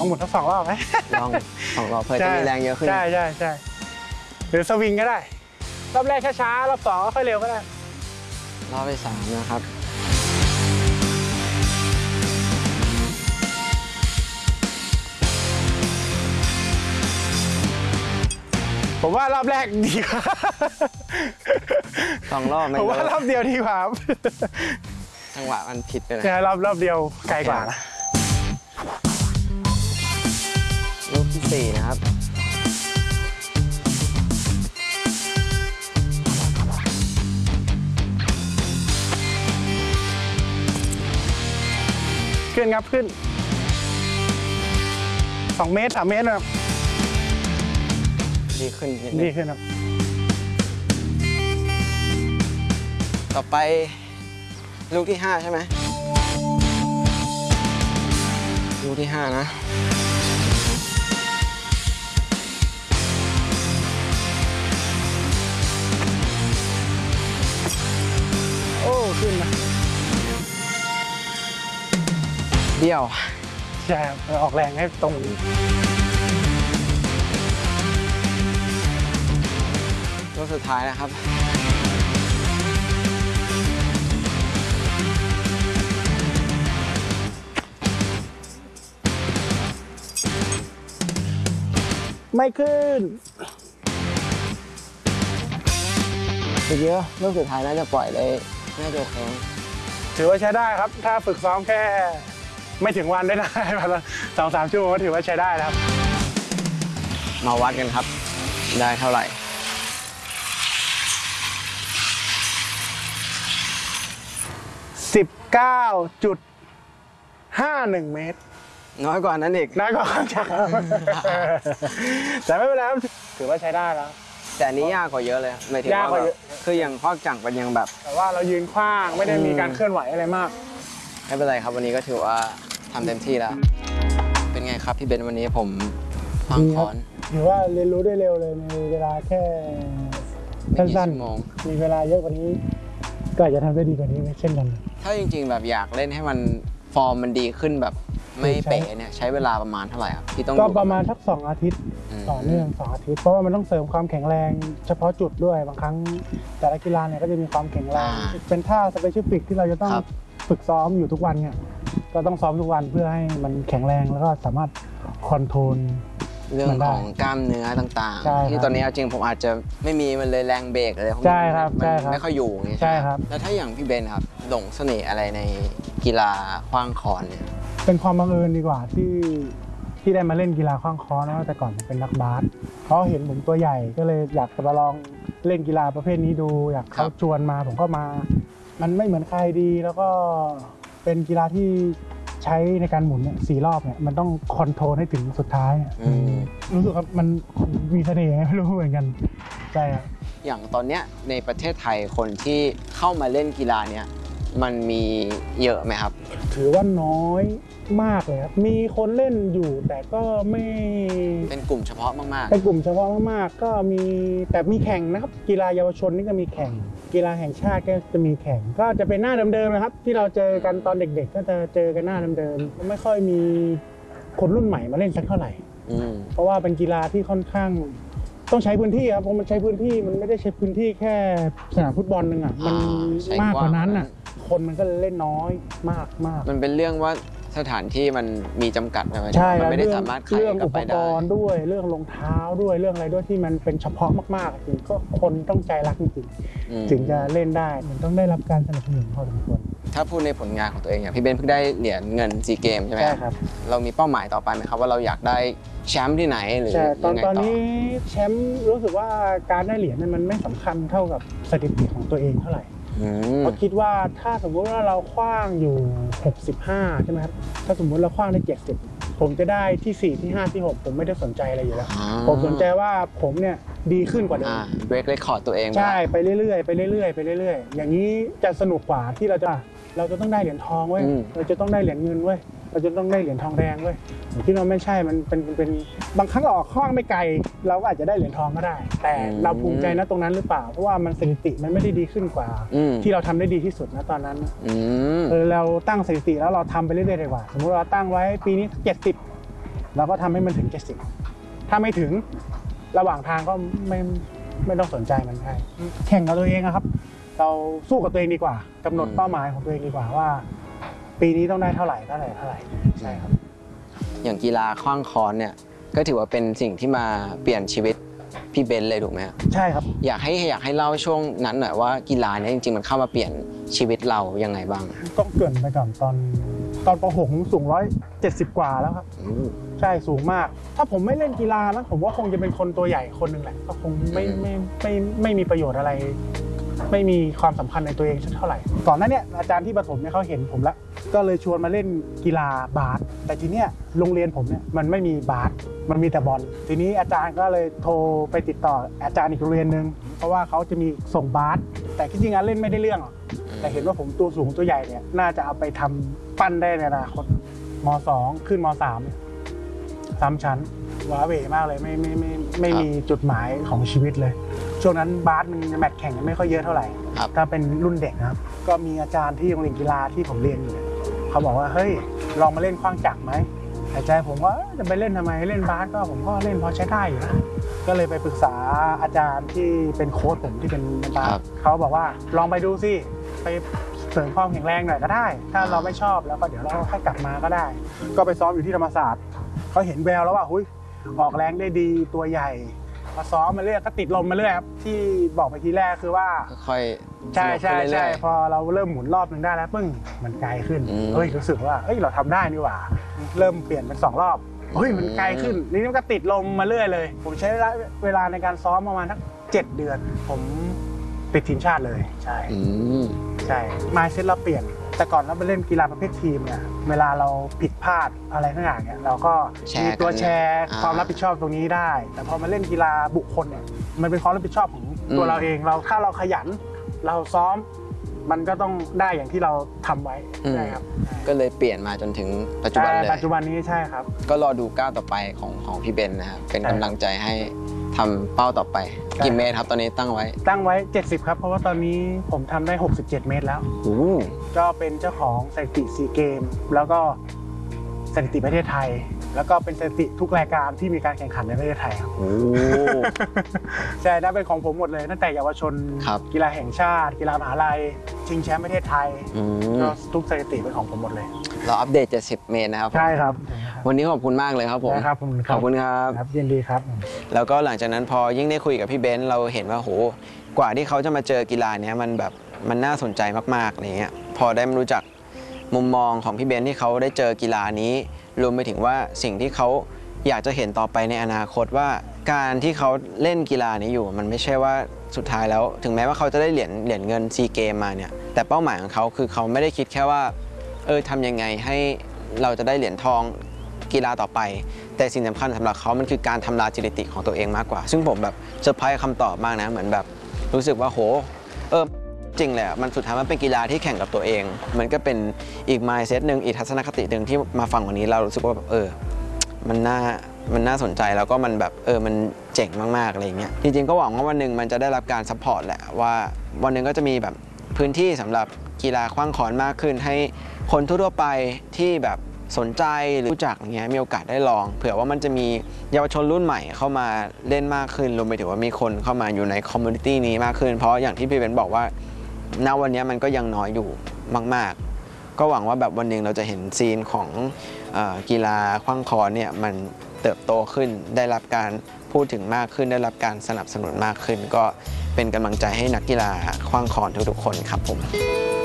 หมดทั้ง2 รอบไหมลอง2 รอบเพื่อจะมีแรงเยอะขึ้นใช่หรือสวิงก็ได้รอบแรกช้าๆรอบ2ค่อยเร็วก็ได้รอบที่3นะครับผมว่ารอบแรกดีกว่า 2 รอบผมว่ารอบเดียวดีกว่าจังหวะมันผิดไปเลยใช่รอบเดียวไกลกว่านะลูกที่4นะครับขึ้นครับขึ้น2 เมตร 3 เมตรครับดีขึ้นครับต่อไปลูกที่5ใช่ไหมลูกที่5นะโอ้ขึ้นนะเดี่ยวใช่ออกแรงให้ตรงลูกสุดท้ายนะครับไม่ขึ้นเยอะลูกสุดท้ายน่าจะปล่อยได้น่าจะโอเคถือว่าใช้ได้ครับถ้าฝึกซ้อมแค่ไม่ถึงวันได้ประมาณ2-3 ชั่วโมงก็ถือว่าใช้ได้ครับมาวัดกันครับได้เท่าไหร่ 19.51 เมตรน้อยกว่านั้นอีกน้อยกว่าแต่ไม่เป็นไรครับถือว่าใช้ได้แล้วแต่อันนี้ยากกว่าเยอะเลยหมายถึงว่าคืออย่างพอกจังมันยังแบบแต่ว่าเรายืนขว้างไม่ได้มีการเคลื่อนไหวอะไรมากไม่เป็นไรครับวันนี้ก็ถือว่าทำเต็มที่แล้วเป็นไงครับพี่เบนวันนี้ผมฟังคอนถือว่าเรียนรู้ได้เร็วเลยในเวลาแค่สั้นๆมีเวลาเยอะกว่านี้ก็อาจจะทำได้ดีกว่านี้เช่นกันถ้าจริงๆแบบอยากเล่นให้มันฟอร์มมันดีขึ้นแบบไม่เป๋เนี่ยใช้เวลาประมาณเท่าไหร่ครับที่ต้องก็ประมาณสัก2 อาทิตย์ต่อเนื่อง2 อาทิตย์เพราะว่ามันต้องเสริมความแข็งแรงเฉพาะจุดด้วยบางครั้งแต่ละกีฬาเนี่ยก็จะมีความแข็งแรงเป็นท่าสเปเชียลฟิกที่เราจะต้องฝึกซ้อมอยู่ทุกวันเนี่ยก็ต้องซ้อมทุกวันเพื่อให้มันแข็งแรงแล้วก็สามารถคอนโทรลเรื่องของกล้ามเนื้อต่างๆที่ตอนนี้จริงผมอาจจะไม่มีมันเลยแรงเบรกอะไรพวกนี้ใช่ครับไม่ค่อยอยู่อย่างนี้ใช่ครับแล้วถ้าอย่างพี่เบนครับหลงเสน่ห์อะไรในกีฬาขว้างค้อนเนี่ยเป็นความบังเอิญดีกว่าที่ได้มาเล่นกีฬาขว้างค้อนนะแต่ก่อนเป็นนักบาสเขาเห็นผมตัวใหญ่ก็เลยอยากจะมาลองเล่นกีฬาประเภทนี้ดูอยากเขาชวนมาผมก็มามันไม่เหมือนใครดีแล้วก็เป็นกีฬาที่ใช้ในการหมุนเนี่ย4 รอบเนี่ยมันต้องคอนโทรลให้ถึงสุดท้ายรู้สึกว่ามันมีเสน่ห์ไม่รู้เหมือนกันใช่ครับอย่างตอนเนี้ยในประเทศไทยคนที่เข้ามาเล่นกีฬาเนี้ยมันมีเยอะไหมครับถือว่าน้อยมากเลยครับมีคนเล่นอยู่แต่ก็ไม่เป็นกลุ่มเฉพาะมากๆเป็นกลุ่มเฉพาะมากๆก็มีแต่มีแข่งนะครับกีฬาเยาวชนนี่ก็มีแข่งกีฬาแห่งชาติก็จะมีแข่งก็จะเป็นหน้าเดิมๆนะครับที่เราเจอกันตอนเด็กๆก็จะเจอกันหน้าเดิมๆไม่ค่อยมีคนรุ่นใหม่มาเล่นสักเท่าไหร่เพราะว่าเป็นกีฬาที่ค่อนข้างต้องใช้พื้นที่ครับเพราะมันใช้พื้นที่มันไม่ได้ใช้พื้นที่แค่สนามฟุตบอลนึงอ่ะมันมากกว่านั้นอ่ะคนมันก็เล่นน้อยมากมันเป็นเรื่องว่าสถานที่มันมีจำกัดไหมใช่มันไม่ได้สามารถเรื่องอุปกรณ์ด้วยเรื่องรองเท้าด้วยเรื่องอะไรด้วยที่มันเป็นเฉพาะมากๆจริงก็คนต้องใจรักจริงๆถึงจะเล่นได้มันต้องได้รับการสนับสนุนพอสมควรถ้าพูดในผลงานของตัวเองอย่างพี่เบนเพิ่งได้เหรียญเงินซีเกมใช่ไหมครับเรามีเป้าหมายต่อไปไหมครับว่าเราอยากได้แชมป์ที่ไหนหรือตอนนี้แชมป์รู้สึกว่าการได้เหรียญมันไม่สำคัญเท่ากับสถิติของตัวเองเท่าไหร่เพราะคิดว่าถ้าสมมุติว่าเราขว้างอยู่65ใช่ไหมครับถ้าสมมุติเราขว้างได้70ผมจะได้ที่4ที่5ที่6ผมไม่ได้สนใจอะไรอยู่แล้วผมสนใจว่าผมเนี่ยดีขึ้นกว่าเดิมเบรกเรคคอร์ดตัวเองใช่ไปเรื่อยๆไปเรื่อยๆอย่างนี้จะสนุกกว่าที่เราจะต้องได้เหรียญทองเว้ยเราจะต้องได้เหรียญเงินเว้ยเราจะต้องได้เหรียญทองแดงเว้ยที่เราไม่ใช่มันเป็นบางครั้งเราออกขว้างไม่ไกลเราก็อาจจะได้เหรียญทองก็ได้แต่เราภูมิใจนะตรงนั้นหรือเปล่าเพราะว่ามันสถิติมันไม่ได้ดีขึ้นกว่าที่เราทำได้ดีที่สุดนะตอนนั้นเราตั้งสถิติแล้วเราทำไปเรื่อยๆดีกว่าสมมติเราตั้งไว้ปีนี้70 เราก็ทำให้มันถึง70ถ้าไม่ถึงระหว่างทางก็ไม่ต้องสนใจมันได้แข่งกับตัวเองครับเราสู้กับตัวเองดีกว่ากำหนดเป้าหมายของตัวเองดีกว่าว่าปีนี้ต้องได้เท่าไหร่ใช่ครับอย่างกีฬาขว้างค้อนเนี่ยก็ถือว่าเป็นสิ่งที่มาเปลี่ยนชีวิตพี่เบนซ์เลยถูกไหมครับใช่ครับอยากให้เล่าช่วงนั้นหน่อยว่ากีฬาเนี่ยจริงๆมันเข้ามาเปลี่ยนชีวิตเรายังไงบ้างต้องเกริ่นไปก่อนตอนป .6 สูง170กว่าแล้วครับใช่สูงมากถ้าผมไม่เล่นกีฬาแล้วผมว่าคงจะเป็นคนตัวใหญ่คนหนึ่งแหละก็คงไม่มีประโยชน์อะไรไม่มีความสำคัญในตัวเองเท่าไหร่ก่อนหน้านี้อาจารย์ที่ประถมเนี่ยเขาเห็นผมแล้วก็เลยชวนมาเล่นกีฬาบาสแต่ทีเนี้ยโรงเรียนผมเนี่ยมันไม่มีบาสมันมีแต่บอลทีนี้อาจารย์ก็เลยโทรไปติดต่ออาจารย์อีกโรงเรียนนึงเพราะว่าเขาจะมีส่งบาสแต่จริงๆเล่นไม่ได้เรื่องหรอกแต่เห็นว่าผมตัวสูงตัวใหญ่เนี่ยน่าจะเอาไปทำปั้นได้ในอนาคตม.2 ขึ้นม.3 ชั้นว้าเหวมากเลยไม่มีจุดหมายของชีวิตเลยช่วงนั้นบาสมันแมตช์แข่งไม่ค่อยเยอะเท่าไหร่ถ้าเป็นรุ่นเด็กนะครับก็มีอาจารย์ที่โรงเรียนกีฬาที่ผมเรียนอยู่เขาบอกว่าเฮ้ยลองมาเล่นขว้างจักรไหมแต่ใจผมว่าจะไปเล่นทำไมเล่นบาสก็ผมก็เล่นพอใช้ได้อยู่นะก็เลยไปปรึกษาอาจารย์ที่เป็นโค้ชผมที่เป็นบาสเขาบอกว่าลองไปดูสิไปเสริมความแข็งแรงหน่อยก็ได้ถ้าเราไม่ชอบแล้วก็เดี๋ยวเราค่อยกลับมาก็ได้ก็ไปซ้อมอยู่ที่ธรรมศาสตร์เขาเห็นแววแล้วว่าหุ้ยออกแรงได้ดีตัวใหญ่มาซ้อมมาเรื่อยก็ติดลมมาเรื่อยครับที่บอกไปทีแรกคือว่าค่อยใช่พอเราเริ่มหมุนรอบนึงได้แล้วปึ้งมันไกลขึ้นเฮ้ยรู้สึกว่าเฮ้ยเราทำได้นี่หว่าเริ่มเปลี่ยนเป็น2รอบเฮ้ยมันไกลขึ้นนี่มันก็ติดลมมาเรื่อยเลยผมใช้เวลาในการซ้อมประมาณสัก7 เดือนผมติดทีมชาติเลยใช่มายเซ็ตเราเปลี่ยนแต่ก่อนเราไปเล่นกีฬาประเภททีมเนี่ยเวลาเราผิดพลาดอะไรทั้งอย่างเนี่ยเราก็มีตัวแชร์ความรับผิดชอบตรงนี้ได้แต่พอมาเล่นกีฬาบุคคลเนี่ยมันเป็นความรับผิดชอบของตัวเราเองถ้าเราขยันเราซ้อมมันก็ต้องได้อย่างที่เราทำไว้ใช่ครับก็เลยเปลี่ยนมาจนถึงปัจจุบันเลยปัจจุบันนี้ใช่ครับก็รอดูก้าวต่อไปของพี่เบนนะครับเป็นกำลังใจให้ทำเป้าต่อไปกี่เมตรครับตอนนี้ตั้งไว้ 70ครับเพราะว่าตอนนี้ผมทำได้67 เมตรแล้วก็เป็นเจ้าของสถิติซีเกมแล้วก็สถิติประเทศไทยแล้วก็เป็นสถิติทุกรายการที่มีการแข่งขันในประเทศไทยครับใช่ได้เป็นของผมหมดเลยตั้งแต่เยาวชนกีฬาแห่งชาติกีฬามหาลัยชิงแชมป์ประเทศไทยก็ทุกสถิติเป็นของผมหมดเลยเราอัปเดต70 เมตรนะครับใช่ครับวันนี้ขอบคุณมากเลยครับผมขอบคุณครับยินดีครับแล้วก็หลังจากนั้นพอยิ่งได้คุยกับพี่เบนซ์เราเห็นว่าโหกว่าที่เขาจะมาเจอกีฬาเนี้ยมันน่าสนใจมากๆอะไรเงี้ยพอได้มารู้จักมุมมองของพี่เบนซ์ที่เขาได้เจอกีฬานี้รวมไปถึงว่าสิ่งที่เขาอยากจะเห็นต่อไปในอนาคตว่าการที่เขาเล่นกีฬานี้อยู่มันไม่ใช่ว่าสุดท้ายแล้วถึงแม้ว่าเขาจะได้เหรียญเงินซีเกมมาเนี่ยแต่เป้าหมายของเขาคือเขาไม่ได้คิดแค่ว่าทำยังไงให้เราจะได้เหรียญทองกีฬาต่อไปแต่สิ่งสำคัญสำหรับเขามันคือการทำลายสถิติของตัวเองมากกว่าซึ่งผมแบบเซอร์ไพรส์คำตอบมากนะเหมือนแบบรู้สึกว่าโหจริงเลยมันสุดท้ายมันเป็นกีฬาที่แข่งกับตัวเองมันก็เป็นอีก mindset นึงอีกทัศนคตินึงที่มาฟังวันนี้เรารู้สึกว่าแบบมันน่าสนใจแล้วก็มันแบบมันเจ๋งมากๆอะไรเงี้ยจริงๆก็หวังว่าวันหนึ่งมันจะได้รับการซัพพอร์ตแหละว่าวันหนึ่งก็จะมีแบบพื้นที่สำหรับกีฬาขว้างค้อนมากขึ้นให้คนทั่วไปที่แบบสนใจหรือรู้จักอย่างเงี้ยมีโอกาสได้ลองเผื่อว่ามันจะมีเยาวชนรุ่นใหม่เข้ามาเล่นมากขึ้นรวมไปถึงว่ามีคนเข้ามาอยู่ในคอมมูนิตี้นี้มากขึ้นเพราะอย่างที่พี่เบนบอกว่าณวันนี้มันก็ยังน้อยอยู่มากๆก็หวังว่าแบบวันหนึ่งเราจะเห็นซีนของกีฬาขว้างค้อนเนี่ยมันเติบโตขึ้นได้รับการพูดถึงมากขึ้นได้รับการสนับสนุนมากขึ้นก็เป็นกำลังใจให้นักกีฬาขว้างค้อนทุกๆคนครับผม